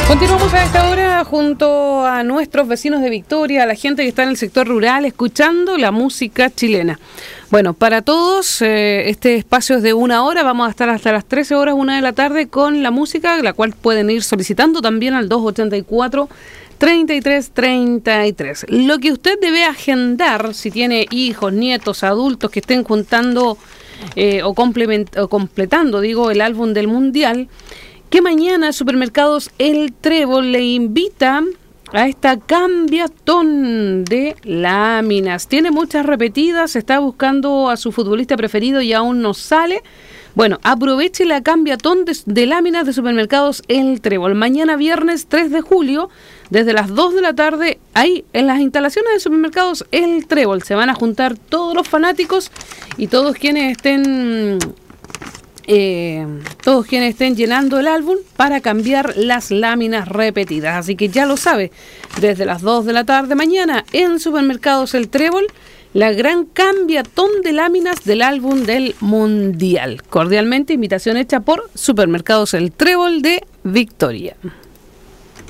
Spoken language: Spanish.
Continuamos a esta hora junto a nuestros vecinos de Victoria, a la gente que está en el sector rural, escuchando la música chilena. Bueno, para todos, este espacio es de 1 hora, vamos a estar hasta las 13 horas, 1 de la tarde, con la música, la cual pueden ir solicitando también al 284-3333. Lo que usted debe agendar, si tiene hijos, nietos, adultos que estén juntando o completando, el álbum del Mundial, que mañana Supermercados El Trébol le invita a esta cambiatón de láminas. Tiene muchas repetidas, está buscando a su futbolista preferido y aún no sale. Bueno, aproveche la cambiatón de láminas de Supermercados El Trébol. Mañana viernes 3 de julio, desde las 2 de la tarde, ahí en las instalaciones de Supermercados El Trébol. Se van a juntar todos los fanáticos y todos quienes estén llenando el álbum para cambiar las láminas repetidas. Así que ya lo sabe, desde las 2 de la tarde mañana en Supermercados El Trébol, la gran cambiatón de láminas del álbum del Mundial. Cordialmente, invitación hecha por Supermercados El Trébol de Victoria.